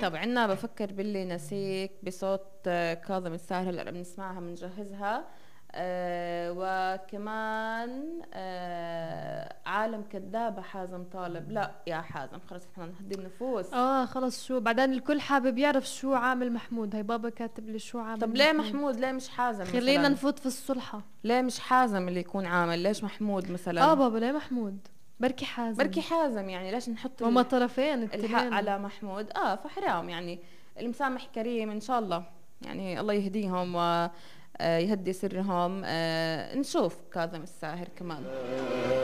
طب عنا بفكر باللي نسيك بصوت كاظم الساهر، هلا بنسمعها بنجهزها. وكمان عالم كذابة حازم طالب. لا يا حازم خلص احنا نهدي النفوس. خلص، شو بعدين الكل حابب يعرف شو عامل محمود. هاي بابا كاتب لي شو عامل طب ليه محمود. محمود؟ ليه مش حازم خلينا مثلا؟ نفوت في الصلحة. ليه مش حازم اللي يكون عامل؟ ليش محمود مثلا؟ بابا ليه محمود؟ بركي بركي حازم. حازم، يعني ليش نحط وما طرفين الحق التنين. على محمود؟ فحرام يعني. المسامح كريم ان شاء الله، يعني الله يهديهم ويهدي سرهم. نشوف كاظم الساهر كمان.